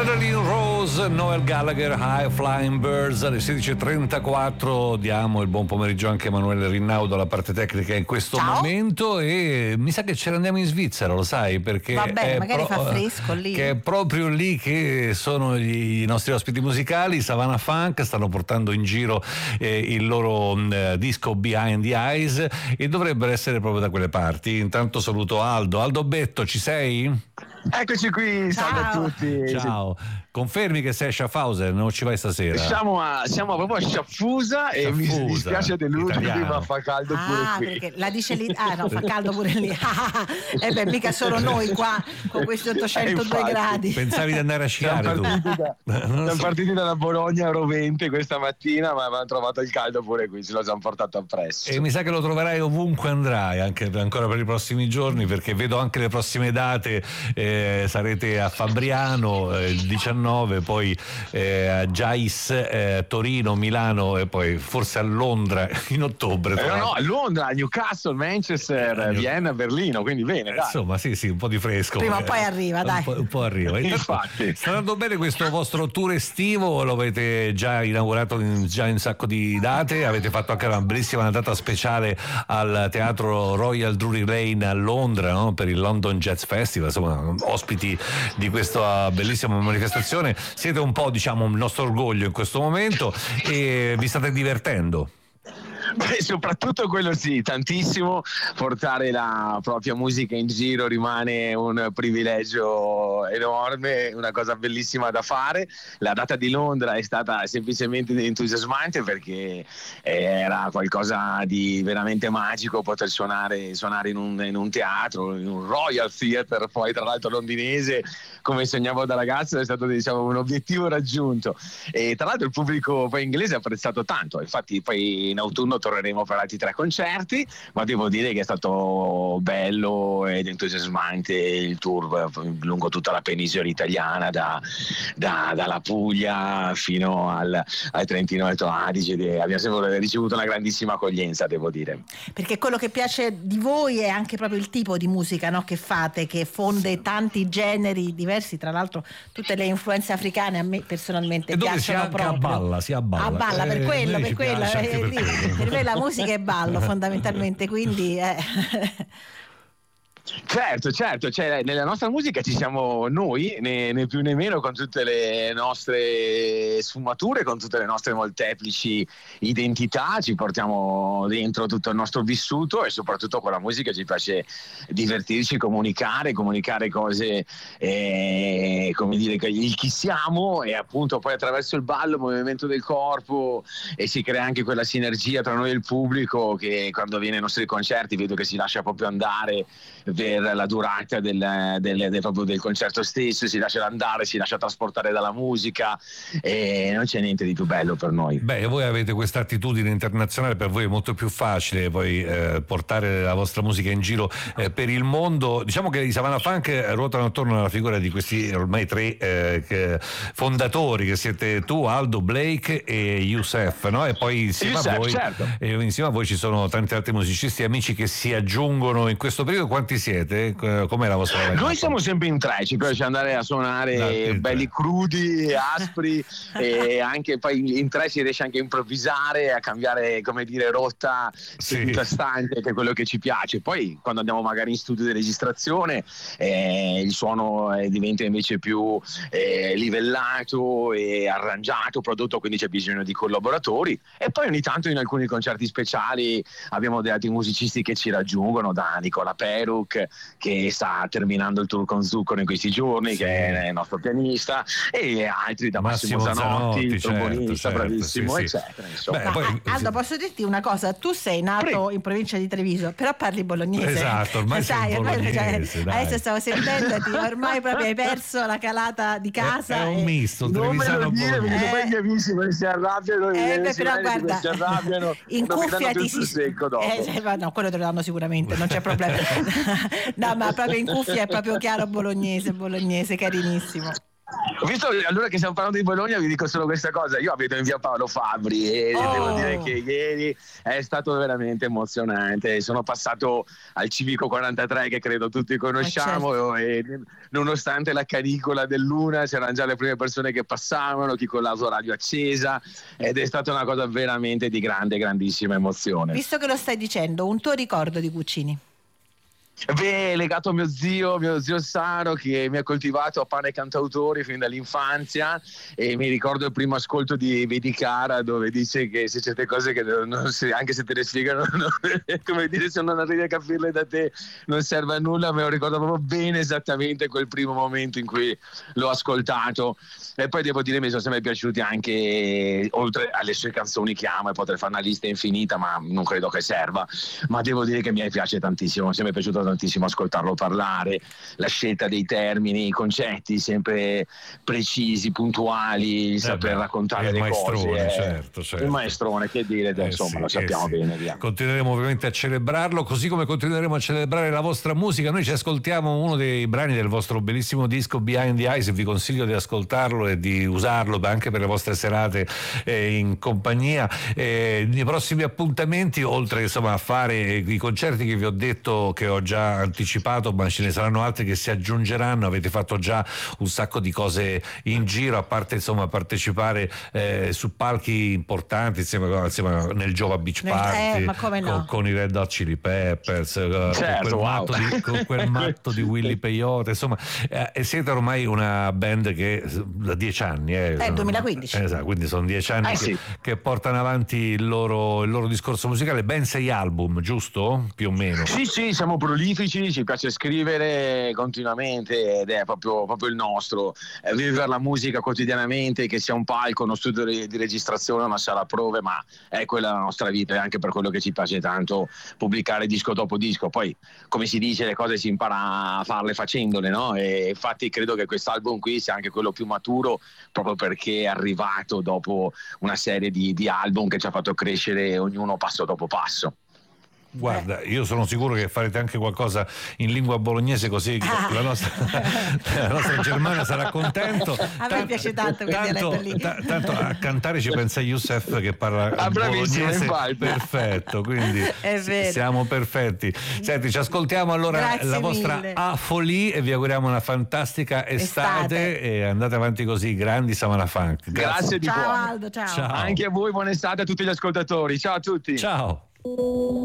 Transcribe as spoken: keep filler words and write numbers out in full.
Marilyn Rose, Noel Gallagher, High Flying Birds. Alle sedici e trentaquattro diamo il buon pomeriggio anche a Emanuele Rinnaudo alla parte tecnica in questo Ciao. momento, e mi sa che ce ne andiamo in Svizzera, lo sai, perché vabbè, è magari pro- fa fresco lì, che è proprio lì che sono gli, i nostri ospiti musicali. Savannah Funk stanno portando in giro eh, il loro eh, disco Behind the Eyes e dovrebbero essere proprio da quelle parti. Intanto saluto Aldo. Aldo Betto, ci sei? Eccoci qui, Ciao. salve a tutti. Ciao, confermi che sei a Schaffhausen, non ci vai stasera? Siamo, a, siamo proprio a Sciaffusa e mi Sciaffusa, dispiace deludervi, italiano. ma fa caldo ah, pure qui. perché la dice lì, ah no, fa caldo pure lì. E beh, mica solo noi qua con questi ottocentodue Eh, infatti. gradi. Pensavi di andare a sciare Siamo tu? partiti, da, Non siamo so. partiti dalla Bologna rovente questa mattina, ma abbiamo trovato il caldo pure qui, ce lo siamo portato appresso. E mi sa che lo troverai ovunque andrai, anche ancora per i prossimi giorni, perché vedo anche le prossime date. Eh, sarete a Fabriano eh, il diciannove, poi eh, a Gais, eh, Torino, Milano e poi forse a Londra in ottobre. Eh, tra no, l'altro. a Londra, Newcastle, Manchester, Eh, Vienna, Berlino, quindi bene, Eh, dai. Insomma, sì, sì, un po' di fresco. Prima o Eh, poi arriva, un dai. po', un po' arriva. Intanto, Infatti. sta andando bene questo vostro tour estivo? Lo avete già inaugurato in, già in un sacco di date? Avete fatto anche una bellissima data speciale al teatro Royal Drury Lane a Londra, no? Per il London Jazz Festival, insomma, ospiti di questa bellissima manifestazione. Siete un po', diciamo, il nostro orgoglio in questo momento e vi state divertendo. Beh, soprattutto quello sì, tantissimo. Portare la propria musica in giro rimane un privilegio enorme, una cosa bellissima da fare. La data di Londra è stata semplicemente entusiasmante perché era qualcosa di veramente magico poter suonare, suonare in, un, in un teatro, in un Royal Theatre, poi tra l'altro londinese, come sognavo da ragazzo. È stato, diciamo, un obiettivo raggiunto, e tra l'altro il pubblico poi inglese ha apprezzato tanto. Infatti poi in autunno torneremo per altri tre concerti, ma devo dire che è stato bello ed entusiasmante il tour lungo tutta la penisola italiana, da, da, dalla Puglia fino al, al Trentino Alto Adige. Abbiamo sempre ricevuto una grandissima accoglienza, devo dire. Perché quello che piace di voi è anche proprio il tipo di musica, no, che fate, che fonde tanti generi diversi, tra l'altro tutte le influenze africane a me personalmente E dove si piacciono anche proprio. a balla, si abballa. A balla, per Eh, quello, noi per ci quello, piace anche eh, per lì, quello. per me la musica è ballo fondamentalmente, quindi eh. Certo, certo, cioè, nella nostra musica ci siamo noi, né, né più né meno, con tutte le nostre sfumature, con tutte le nostre molteplici identità. Ci portiamo dentro tutto il nostro vissuto, e soprattutto con la musica ci piace divertirci, comunicare, comunicare cose, eh, come dire, il chi siamo, e appunto poi attraverso il ballo, il movimento del corpo, e si crea anche quella sinergia tra noi e il pubblico, che quando viene ai nostri concerti vedo che si lascia proprio andare per la durata del, del, del, proprio del concerto stesso, si lascia andare, si lascia trasportare dalla musica, e non c'è niente di più bello per noi. Beh, voi avete questa attitudine internazionale, per voi è molto più facile poi eh, portare la vostra musica in giro eh, per il mondo. Diciamo che i Savannah Funk ruotano attorno alla figura di questi ormai tre eh, che, fondatori, che siete tu, Aldo, Blake e Youssef, no? E poi insieme Youssef, a voi certo. e insieme a voi ci sono tanti altri musicisti e amici che si aggiungono in questo periodo. Quanti siete? Com'è la vostra line-up? Noi siamo sempre in tre, ci piace andare a suonare No, in belli tre. crudi, aspri, e anche poi in tre si riesce anche a improvvisare, a cambiare, come dire, rotta seduta stante, che è quello che ci piace. Poi quando andiamo magari in studio di registrazione, eh, il suono eh, diventa invece più eh, livellato e arrangiato, prodotto, quindi c'è bisogno di collaboratori. E poi ogni tanto in alcuni concerti speciali abbiamo degli altri musicisti che ci raggiungono, da Nicola Peruk, che sta terminando il tour con Zucchero in questi giorni, Sì. che è il nostro pianista, e altri, da Massimo, Massimo Zanotti, Zanotti, il certo, trombonista, certo, bravissimo, sì, sì. eccetera, insomma. Beh, Ma, poi- ah, Aldo, posso dirti una cosa? Tu sei nato Prego. in provincia di Treviso, però parli bolognese. Esatto, ormai sei Sai, ormai- bolognese, dai. adesso stavo sentendoti, ormai proprio hai perso la calata di casa. È, è un e- misto, Non me trevisano lo dire, perché bolognese. se poi gli amici poi si arrabbiano, Eh, eh, beh, si però vede che guarda, si arrabbiano, in non mi danno cuffia più ti il sul si secco dopo. eh, sì, ma no, quello te lo danno sicuramente, non c'è problema. No, ma proprio in cuffia è proprio chiaro bolognese, bolognese, carinissimo. Ho visto, allora che stiamo parlando di Bologna, vi dico solo questa cosa: io abito in via Paolo Fabbri e Oh. devo dire che ieri è stato veramente emozionante. Sono passato al Civico quarantatré, che credo tutti conosciamo, e nonostante la canicola del Luna c'erano già le prime persone che passavano, chi con l'autoradio accesa, ed è stata una cosa veramente di grande, grandissima emozione. Visto che lo stai dicendo, un tuo ricordo di Guccini? Beh, legato a mio zio, mio zio Saro, che mi ha coltivato a pane cantautori fin dall'infanzia, e mi ricordo il primo ascolto di Vedicara, dove dice che se certe cose che non si, anche se te le spiegano, non, come dire, se non arrivi a capirle da te non serve a nulla. Me lo ricordo proprio bene, esattamente quel primo momento in cui l'ho ascoltato. E poi devo dire mi sono sempre piaciuti anche, oltre alle sue canzoni che amo, e potrei fare una lista infinita, ma non credo che serva, ma devo dire che mi piace tantissimo, mi è sempre piaciuto tantissimo ascoltarlo parlare, la scelta dei termini, i concetti sempre precisi, puntuali, Eh saper beh, raccontare il le maestrone, cose. certo, certo. Il maestrone, che dire, Eh insomma, sì, lo sappiamo eh sì. bene. Via. Continueremo ovviamente a celebrarlo, così come continueremo a celebrare la vostra musica. Noi ci ascoltiamo uno dei brani del vostro bellissimo disco Behind the Eyes, e vi consiglio di ascoltarlo e di usarlo anche per le vostre serate eh, in compagnia. Eh, nei prossimi appuntamenti, oltre insomma a fare i concerti che vi ho detto, che ho già anticipato, ma ce ne saranno altri che si aggiungeranno, avete fatto già un sacco di cose in giro, a parte insomma partecipare eh, su palchi importanti insieme, insieme nel Jova Beach Party, Eh, ma come no? con, con i Red Hot Chili Peppers, eh, Certo, con, quel wow. matto di, con quel matto di Willy Peyote, insomma, eh, e siete ormai una band che da dieci anni eh, Eh, duemilaquindici. esatto, quindi sono dieci anni Eh, che, sì. che portano avanti il loro, il loro discorso musicale, ben sei album, giusto? Più o meno. Sì, sì, siamo prolifici, ci piace scrivere continuamente, ed è proprio, proprio il nostro, eh, vivere la musica quotidianamente, che sia un palco, uno studio di, di registrazione, una sala prove, ma è quella la nostra vita, e anche per quello che ci piace tanto pubblicare disco dopo disco. Poi, come si dice, le cose si impara a farle facendole, no? E infatti credo che quest'album qui sia anche quello più maturo, proprio perché è arrivato dopo una serie di, di album che ci ha fatto crescere ognuno passo dopo passo. Guarda, io sono sicuro che farete anche qualcosa in lingua bolognese, così Ah. la nostra, la nostra Germana sarà contento. A me piace tanto quel tanto, dialetto lì. ta- tanto a cantare ci pensa Youssef, che parla Ah, bravissimo, bolognese infatti. perfetto, quindi È vero. siamo perfetti. Senti, ci ascoltiamo allora Grazie la vostra mille. A Folie, e vi auguriamo una fantastica estate, Estate. e andate avanti così, grandi Samara Funk. Grazie di Ciao cuore. Aldo, ciao. Ciao. Anche a voi buona estate, a tutti gli ascoltatori. Ciao a tutti. Ciao.